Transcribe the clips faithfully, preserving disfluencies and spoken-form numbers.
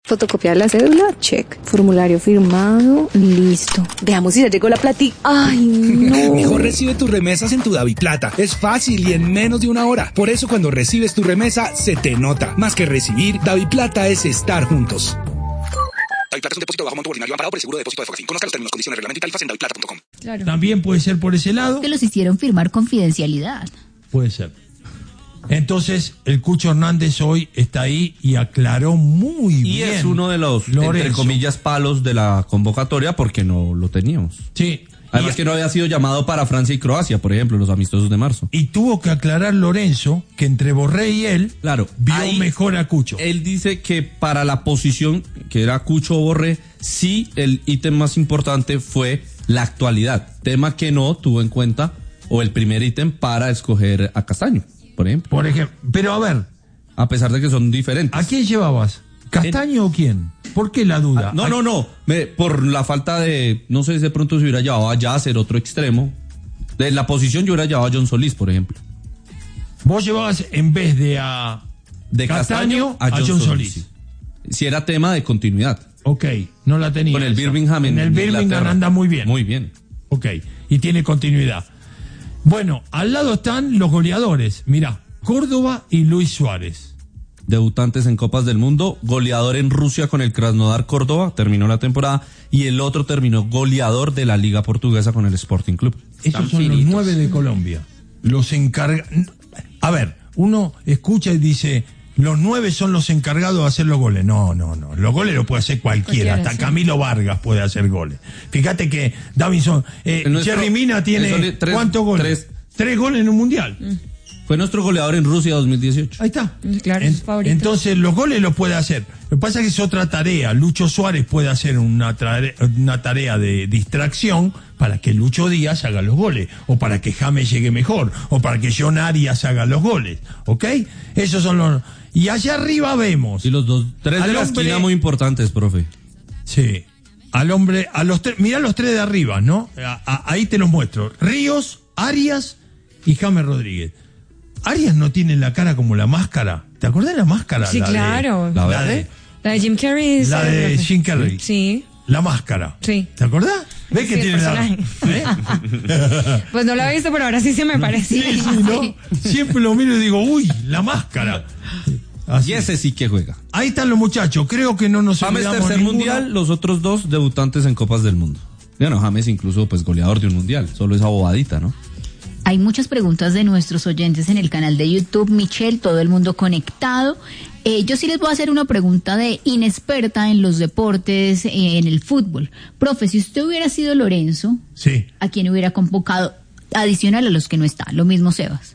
Fotocopiar la cédula, check. Formulario firmado, listo. Veamos si ya llegó la platica. Ay, no. Mejor recibe tus remesas en tu DaviPlata. Es fácil y en menos de una hora. Por eso cuando recibes tu remesa, se te nota. Más que recibir, DaviPlata es estar juntos. DaviPlata es un depósito de bajo monto voluntario amparado por el seguro de depósito de Fogafín. Conozca los términos, condiciones, reglamento y tarifas en daviplata punto com. Claro. También puede ser por ese lado. Que los hicieron firmar confidencialidad. Puede ser. Entonces, el Cucho Hernández hoy está ahí y aclaró muy y bien. Y es uno de los, Lorenzo, entre comillas, palos de la convocatoria porque no lo teníamos. Sí. Además y, que no había sido llamado para Francia y Croacia, por ejemplo, los amistosos de marzo. Y tuvo que aclarar Lorenzo que entre Borré y él, claro, vio ahí mejor a Cucho. Él dice que para la posición, que era Cucho o Borré, sí el ítem más importante fue la actualidad. Tema que no tuvo en cuenta, o el primer ítem, para escoger a Castaño, por ejemplo. Por ejemplo, pero a ver. A pesar de que son diferentes. ¿A quién llevabas? ¿Castaño en... o quién? ¿Por qué la duda? Ah, no, no, no. Me, por la falta de, no sé si de pronto se hubiera llevado a Yasser, otro extremo. De la posición yo hubiera llevado a John Solís, por ejemplo. Vos llevabas en vez de a de Castaño, Castaño a John, a John Solís. Solís. Si era tema de continuidad. Ok, no la tenía. Con el Birmingham en En el Birmingham Inglaterra. anda muy bien. Muy bien. Ok, y tiene continuidad. Bueno, al lado están los goleadores. Mirá, Córdoba y Luis Suárez. Debutantes en Copas del Mundo, goleador en Rusia con el Krasnodar Córdoba, terminó la temporada, y el otro terminó goleador de la Liga Portuguesa con el Sporting Club. Esos Están son finitos. los nueve de Colombia. Los encarga... A ver, uno escucha y dice, los nueve son los encargados de hacer los goles. No, no, no. Los goles los puede hacer cualquiera. Cualquiera, Hasta sí. Camilo Vargas puede hacer goles. Fíjate que Davinson... Eh, nuestro- Jerry Mina tiene... el Soli- tres- ¿Cuántos goles? tres. Tres goles en un mundial. Mm. Fue nuestro goleador en Rusia dos mil dieciocho. Ahí está. Claro, En- es favorito. entonces los goles los puede hacer. Lo que pasa es que es otra tarea. Lucho Suárez puede hacer una, tare- una tarea de distracción para que Lucho Díaz haga los goles, o para que James llegue mejor, o para que John Arias haga los goles. ¿Ok? Esos son los... Y allá arriba vemos... Y los dos, tres Al de la hombre- esquina muy importantes, profe. Sí. Al hombre, a los tres, mirá los tres de arriba, ¿no? A- a- ahí te los muestro. Ríos, Arias y James Rodríguez. Arias no tiene la cara como la máscara. ¿Te acordás de la máscara? Sí, La de- claro. la, La de, La de Jim Carrey. es- la de Jim Carrey. Sí. La máscara. Sí. ¿Te acordás? ¿Ves que Sí, el tiene la... personaje. Pues no la he visto, pero ahora sí se me parecía. Sí, sí, ¿no? Siempre lo miro y digo, uy, la máscara. Así. Y ese sí que juega. Ahí están los muchachos. Creo que no nos James olvidamos tercer ninguno. mundial, los otros dos debutantes en Copas del Mundo. Bueno, James incluso pues goleador de un mundial, solo esa bobadita, ¿no? Hay muchas preguntas de nuestros oyentes en el canal de YouTube. Michelle, todo el mundo conectado. Eh, yo sí les voy a hacer una pregunta de inexperta en los deportes, eh, en el fútbol. Profe, si usted hubiera sido Lorenzo, Sí. ¿a quién hubiera convocado adicional a los que no están? Lo mismo Sebas.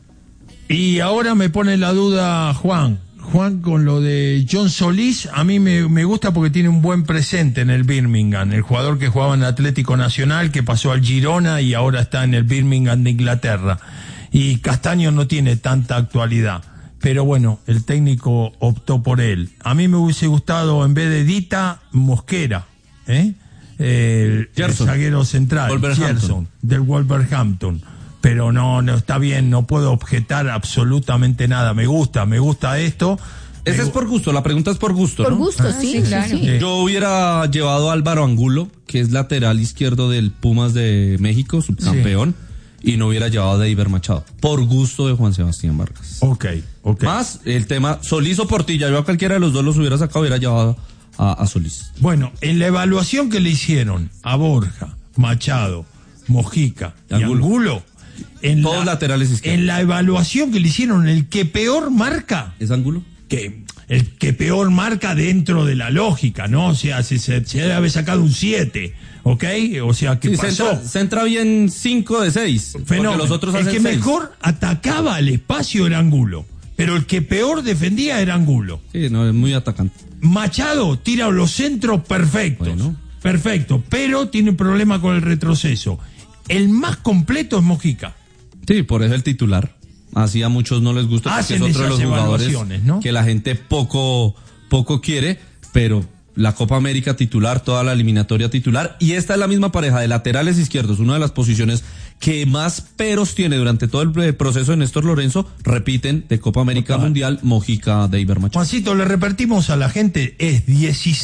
Y ahora me pone la duda Juan. Juan, con lo de John Solís, a mí me, me gusta porque tiene un buen presente en el Birmingham. El jugador que jugaba en el Atlético Nacional, que pasó al Girona y ahora está en el Birmingham de Inglaterra. Y Castaño no tiene tanta actualidad. Pero bueno, el técnico optó por él. A mí me hubiese gustado, en vez de Dita, Mosquera, ¿eh? El, el Gerson. zaguero central, Wolverhampton. Gerson, del Wolverhampton. Pero no, no está bien, no puedo objetar absolutamente nada. Me gusta, me gusta esto. Ese Me es gu- por gusto, la pregunta es por gusto, Por ¿no? gusto, Ah, sí, sí, sí, claro. sí. Sí. Yo hubiera llevado a Álvaro Angulo, que es lateral izquierdo del Pumas de México, subcampeón, y no hubiera llevado a Deiber Machado, por gusto de Juan Sebastián Vargas. Ok, ok. Más el tema Solís o Portilla, yo a cualquiera de los dos los hubiera sacado, hubiera llevado a, a Solís. Bueno, en la evaluación que le hicieron a Borja, Machado, Mojica y Angulo. Angulo, en Todos la, laterales izquierdos. en la evaluación que le hicieron, el que peor marca, ¿Es Angulo? que el que peor marca dentro de la lógica, ¿no? O sea, se, se, se debe haber sacado un siete, ¿ok? O sea, que Sí, pasó. centra, centra bien cinco de seis, Fenómeno. porque los otros el hacen que seis. mejor atacaba al espacio era Angulo, pero el que peor defendía era Angulo. Sí, no, es muy atacante. Machado tira los centros perfectos, Bueno. perfecto, pero tiene problema con el retroceso. El más completo es Mojica. Sí, por eso el titular. Así a muchos no les gusta, porque Hacen es otro de los esas jugadores evaluaciones, ¿no? que la gente poco, poco quiere, pero la Copa América titular, toda la eliminatoria titular, y esta es la misma pareja de laterales izquierdos, una de las posiciones que más peros tiene durante todo el proceso de Néstor Lorenzo, repiten de Copa América Total. Mundial, Mojica, Deiber Machado. Juancito, le repetimos a la gente, es dieciséis